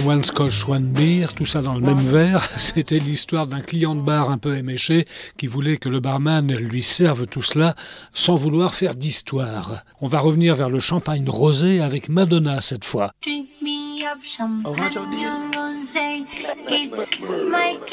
one scotch, one beer, tout ça dans le même verre. C'était l'histoire d'un client de bar un peu éméché qui voulait que le barman lui serve tout cela sans vouloir faire d'histoire. On va revenir vers le champagne rosé avec Madonna cette fois. Drink me up champagne rosé, it's my